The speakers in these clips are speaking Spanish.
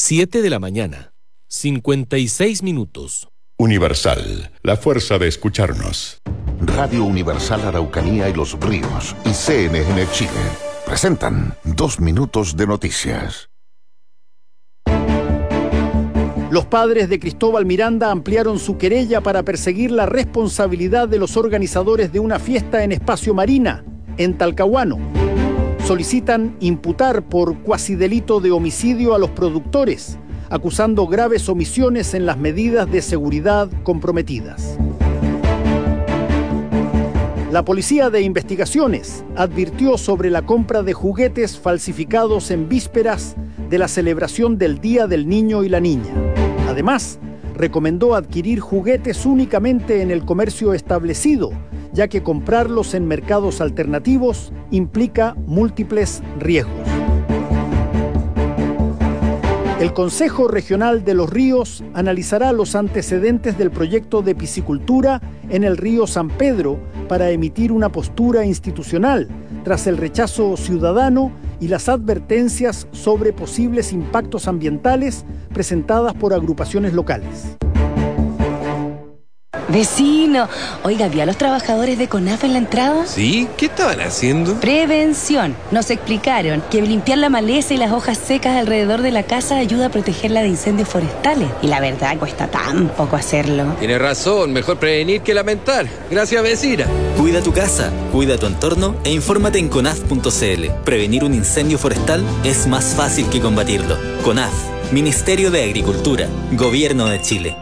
7 de la mañana, 56 minutos. Universal, la fuerza de escucharnos. Radio Universal Araucanía y Los Ríos y CNN Chile presentan 2 minutos de noticias. Los padres de Cristóbal Miranda ampliaron su querella para perseguir la responsabilidad de los organizadores de una fiesta en Espacio Marina, en Talcahuano. Solicitan imputar por cuasidelito de homicidio a los productores, acusando graves omisiones en las medidas de seguridad comprometidas. La Policía de Investigaciones advirtió sobre la compra de juguetes falsificados en vísperas de la celebración del Día del Niño y la Niña. Además, recomendó adquirir juguetes únicamente en el comercio establecido, ya que comprarlos en mercados alternativos implica múltiples riesgos. El Consejo Regional de los Ríos analizará los antecedentes del proyecto de piscicultura en el río San Pedro para emitir una postura institucional tras el rechazo ciudadano y las advertencias sobre posibles impactos ambientales presentadas por agrupaciones locales. Vecino, oiga, ¿vio a los trabajadores de CONAF en la entrada? ¿Sí? ¿Qué estaban haciendo? Prevención. Nos explicaron que limpiar la maleza y las hojas secas alrededor de la casa ayuda a protegerla de incendios forestales. Y la verdad, cuesta tan poco hacerlo. Tiene razón, mejor prevenir que lamentar. Gracias, vecina. Cuida tu casa, cuida tu entorno e infórmate en conaf.cl. Prevenir un incendio forestal es más fácil que combatirlo. CONAF, Ministerio de Agricultura, Gobierno de Chile.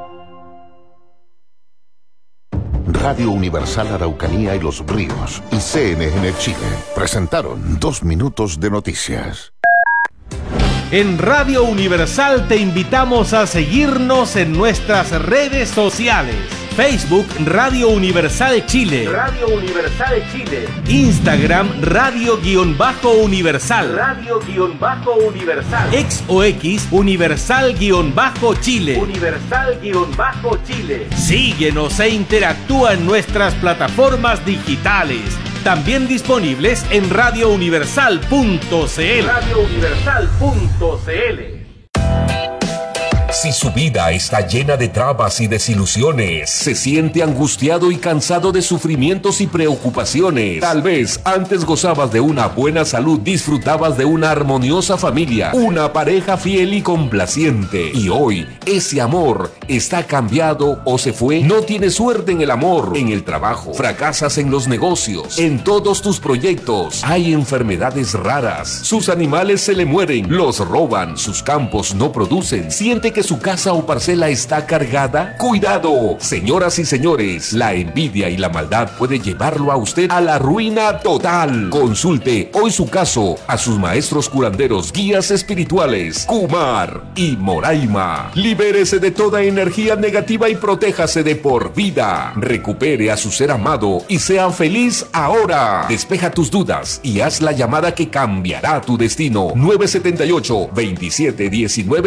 Radio Universal Araucanía y Los Ríos y CNN Chile presentaron 2 minutos de noticias. En Radio Universal te invitamos a seguirnos en nuestras redes sociales. Facebook Radio Universal Chile. Radio Universal Chile. Instagram Radio-Universal. Radio-Universal. Ex o X Universal-Chile. Universal-Chile. Síguenos e interactúa en nuestras plataformas digitales. También disponibles en radiouniversal.cl. radiouniversal.cl. Si su vida está llena de trabas y desilusiones, se siente angustiado y cansado de sufrimientos y preocupaciones. Tal vez antes gozabas de una buena salud, disfrutabas de una armoniosa familia, una pareja fiel y complaciente. Y hoy, ese amor está cambiado o se fue. No tienes suerte en el amor, en el trabajo, fracasas en los negocios, en todos tus proyectos. Hay enfermedades raras, sus animales se le mueren, los roban, sus campos no producen. Siente que su casa o parcela está cargada. ¡Cuidado! Señoras y señores, la envidia y la maldad puede llevarlo a usted a la ruina total. Consulte hoy su caso a sus maestros curanderos, guías espirituales, Kumar y Moraima. Libérese de toda energía negativa y protéjase de por vida. Recupere a su ser amado y sea feliz ahora. Despeja tus dudas y haz la llamada que cambiará tu destino. 978-2719